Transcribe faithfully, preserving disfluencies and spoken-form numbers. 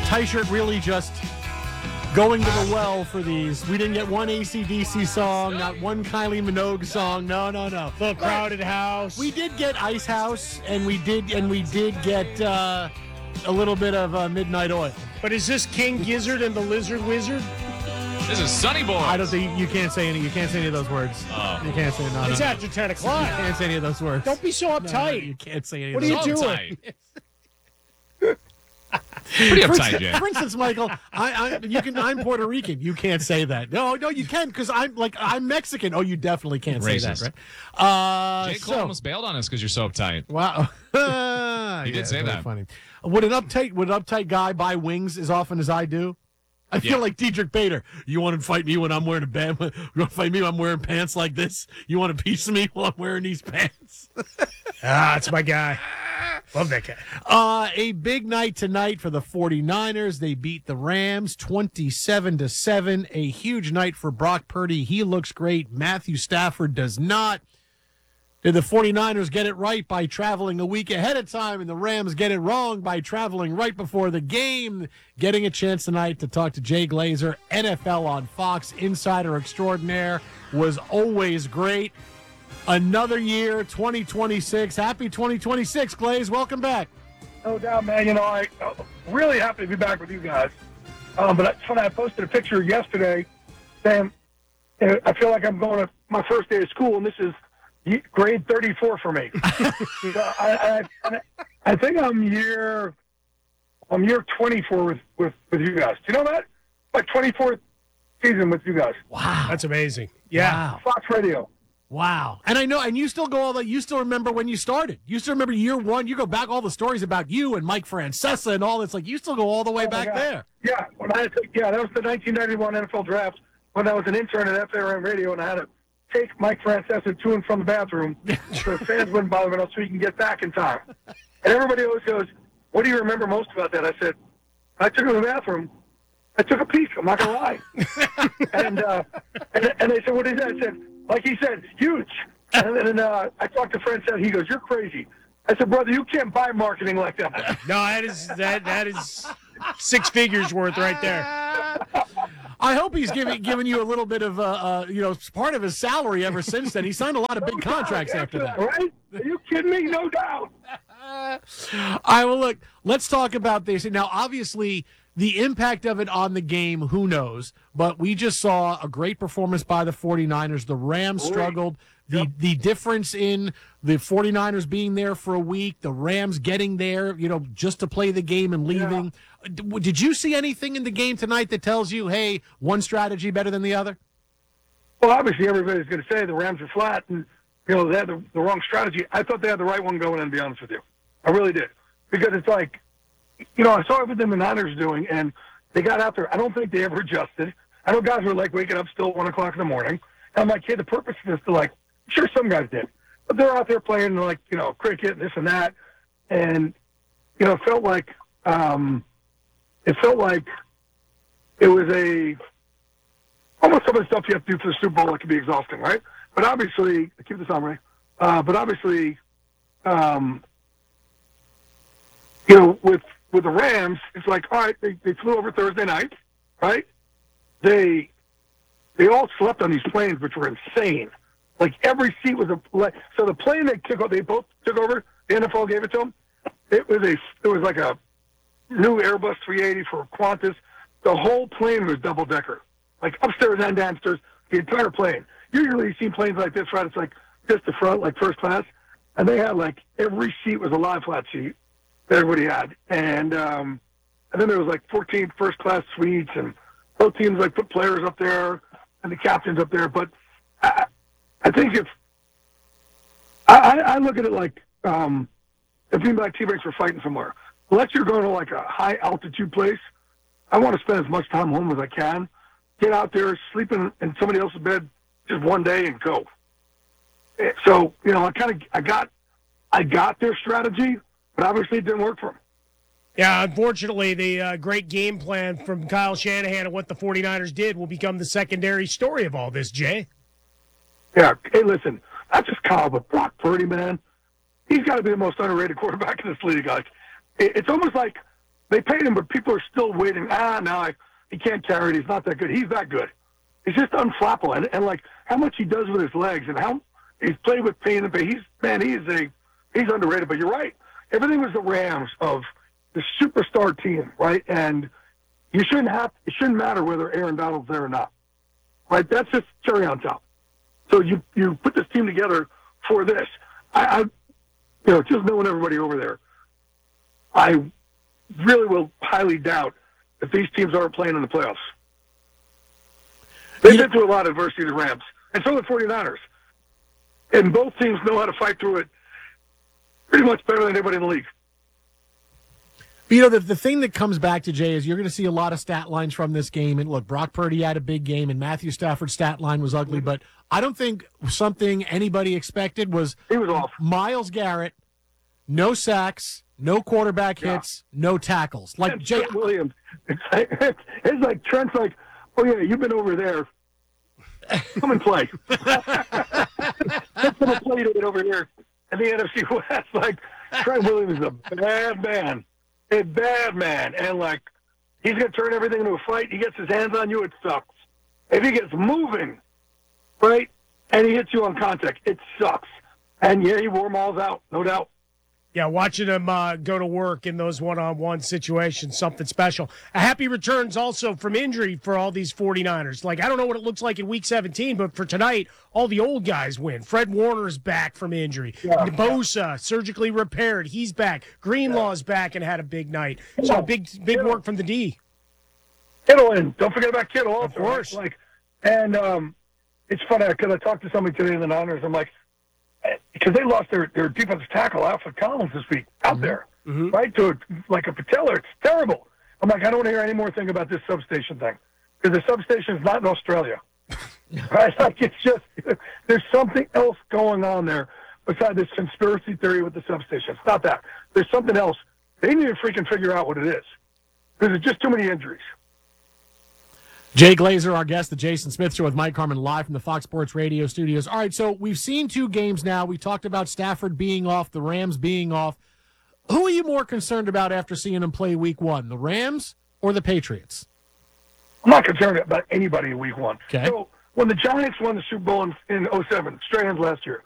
T-shirt really just going to the well for these. We didn't get one A C D C song, not one Kylie Minogue song. No, no, no. The Crowded House. We did get Ice House, and we did, and we did get uh, a little bit of uh, Midnight Oil. But is this King Gizzard and the Lizard Wizard? This is Sunny Boy. I don't think you can't say any. You can't say any of those words. Oh. You can't say no. It's no, no. after ten o'clock. You can't say any of those words. Don't be so No, no, uptight. you can't say any What of are those. you So doing? uptight. Pretty For uptight, instance, Jay. for instance, Michael, I, I, you can. I'm Puerto Rican. You can't say that. No, no, you can because I'm like I'm Mexican. Oh, you definitely can't say Racist. that, right? Uh, Jay Cole so, almost bailed on us because you're so uptight. wow, He did say that. Funny. Would an uptight would an uptight guy buy wings as often as I do? I feel Yeah. like Diedrich Bader. You want to fight me when I'm wearing a band? You want to fight me when I'm wearing pants like this? You want a piece of me while I'm wearing these pants? Ah, it's my guy. Love that guy. Uh, a big night tonight for the 49ers. They beat the Rams twenty-seven to seven. A huge night for Brock Purdy. He looks great. Matthew Stafford does not. Did the 49ers get it right by traveling a week ahead of time, and the Rams get it wrong by traveling right before the game? Getting a chance tonight to talk to Jay Glazer, N F L on Fox, insider extraordinaire, was always great. Another year, twenty twenty-six. Happy twenty twenty-six, Glaze. Welcome back. No doubt, man. You know, I uh, really happy to be back with you guys. Um, but it's funny, I posted a picture yesterday saying, uh, I feel like I'm going to my first day of school, and this is ye- grade thirty-four for me. so I, I, I think I'm year, I'm year twenty-four with, with, with you guys. Do you know that? My twenty-fourth season with you guys. Wow. That's amazing. Yeah. Wow. Fox Radio. Wow. And I know, and you still go all that, you still remember when you started. You still remember year one. You go back all the stories about you and Mike Francesa and all this. Like, you still go all the way Oh, my back God. there. Yeah, when I had to, yeah, that was the nineteen ninety-one N F L draft when I was an intern at F A R M Radio, and I had to take Mike Francesa to and from the bathroom so the fans wouldn't bother him else so he can get back in time. And everybody always goes, "What do you remember most about that?" I said, "I took him to the bathroom. I took a peek. I'm not gonna lie." and, uh, and and they said, "What is that?" I said, "Like he said, huge." And then uh, I talked to Francesa. He goes, "You're crazy." I said, "Brother, you can't buy marketing like that." No, that is that that is six figures worth right there. I hope he's giving giving you a little bit of, uh, uh, you know, part of his salary ever since then. He signed a lot of big contracts after that. Right? Are you kidding me? No doubt. All right, well, look, let's talk about this. Now, obviously, the impact of it on the game, who knows? But we just saw a great performance by the 49ers. The Rams struggled. The Yep. the difference in the 49ers being there for a week, the Rams getting there, you know, just to play the game and leaving. D- Did you see anything in the game tonight that tells you, hey, one strategy better than the other? Well, obviously, everybody's going to say the Rams are flat and, you know, they had the, the wrong strategy. I thought they had the right one going in, to be honest with you. I really did. Because it's like, you know, I saw everything the Niners were doing, and they got out there. I don't think they ever adjusted. I know guys were, like, waking up still at one o'clock in the morning. And I'm like, hey, the purpose of this to, like, I'm sure some guys did. But they're out there playing, like, you know, cricket and this and that. And, you know, it felt like, um, it felt like it was a, almost some of the stuff you have to do for the Super Bowl that can be exhausting, right? But obviously, keep this on, Ray. Uh, but obviously, um, you know, with with the Rams, it's like, all right, they, they flew over Thursday night, right? They they all slept on these planes, which were insane. Like every seat was a so the plane they took over, they both took over. The N F L gave it to them. It was a it was like a new Airbus three eighty for Qantas. The whole plane was double decker, like upstairs and downstairs, the entire plane. Usually you see planes like this, right? It's like just the front, like first class, and they had like every seat was a lie flat seat that everybody had, and um, and then there was like fourteen first class suites, and both teams like put players up there and the captains up there. But I, I think if I, I look at it like um, if me and my teammates were fighting somewhere, unless you're going to like a high altitude place, I want to spend as much time home as I can. Get out there, sleep in, in somebody else's bed just one day, and go. So you know, I kind of I got I got their strategy, but obviously it didn't work for them. Yeah, unfortunately, the uh, great game plan from Kyle Shanahan and what the 49ers did will become the secondary story of all this, Jay. Yeah. Hey, listen, not just Kyle, but Brock Purdy, man. He's got to be the most underrated quarterback in this league. Like, it, it's almost like They paid him, but people are still waiting. Ah, no, I, he can't carry it. He's not that good. He's that good. He's just unflappable. And, and like, how much he does with his legs and how he's played with pain and pain. He's, man, he's a, he's underrated. But you're right. Everything was the Rams of the superstar team, right? And you shouldn't have, it shouldn't matter whether Aaron Donald's there or not, right? That's just cherry on top. So you, you put this team together for this. I, I, you know, just knowing everybody over there, I really will highly doubt if these teams aren't playing in the playoffs. They've Yeah. been through a lot of adversity, the Rams, and so the 49ers. And both teams know how to fight through it pretty much better than anybody in the league. But, you know, the, the thing that comes back to, Jay, is you're going to see a lot of stat lines from this game. And, look, Brock Purdy had a big game, and Matthew Stafford's stat line was ugly. But I don't think something anybody expected was He was off. Myles Garrett, no sacks, no quarterback hits, no tackles. Like, And Jay, Trent Williams. It's like, it's like Trent's like, oh, yeah, you've been over there. Come and play. Let's come and play it over here in the N F C West. Like, Trent Williams is a bad man. A bad man. And, like, he's going to turn everything into a fight. He gets his hands on you, it sucks. If he gets moving, right, and he hits you on contact, it sucks. And, yeah, he wore them all out, no doubt. Yeah, watching him uh, go to work in those one-on-one situations, something special. A happy returns also from injury for all these 49ers. Like, I don't know what it looks like in Week seventeen, but for tonight, all the old guys win. Fred Warner's back from injury. Yeah. Bosa, surgically repaired. He's back. Greenlaw's back and had a big night. So big big work from the D. Kittle, and don't forget about Kittle also. Of course. Right? Like, and um, it's funny because I talked to somebody today in the Niners. I'm like, because they lost their, their defensive tackle, Alfred Collins, this week out Mm-hmm. there, Mm-hmm. right, to a, like a patella. It's terrible. I'm like, I don't want to hear any more thing about this substation thing because the substation is not in Australia. Right? Like, it's just, there's something else going on there besides this conspiracy theory with the substation. It's not that. There's something else. They need to freaking figure out what it is because there's just too many injuries. Jay Glazer, our guest, the Jason Smith Show with Mike Harmon, live from the Fox Sports Radio studios. All right, so we've seen two games now. We talked about Stafford being off, the Rams being off. Who are you more concerned about after seeing them play week one, the Rams or the Patriots? I'm not concerned about anybody in week one. Okay. So when the Giants won the Super Bowl in, in oh seven, Strahan's last year,